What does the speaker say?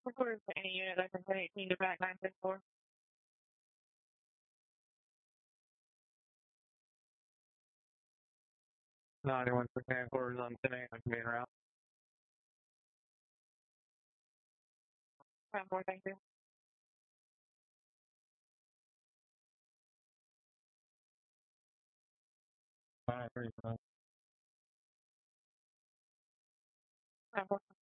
Reported to any unit license 18 to back 964. 91 quarters on 10 a.m. being around. 4, thank you. All right, 4.